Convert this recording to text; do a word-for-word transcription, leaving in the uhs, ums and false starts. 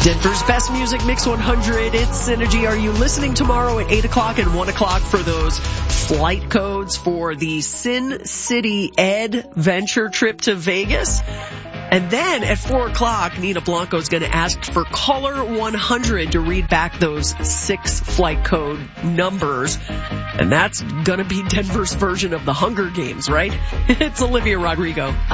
Denver's best music, Mix one hundred. It's Synergy. Are you listening tomorrow at eight o'clock and one o'clock for those flight codes for the Sin City Ed venture trip to Vegas? And then at four o'clock, Nina Blanco is going to ask for caller one hundred to read back those six flight code numbers. And that's going to be Denver's version of the Hunger Games, right? It's Olivia Rodrigo.